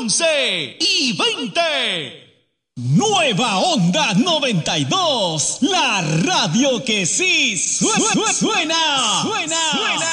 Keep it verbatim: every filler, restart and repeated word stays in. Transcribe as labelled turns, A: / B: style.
A: once y veinte.
B: Nueva Onda noventa y dos, la radio que sí suena, suena, suena, suena.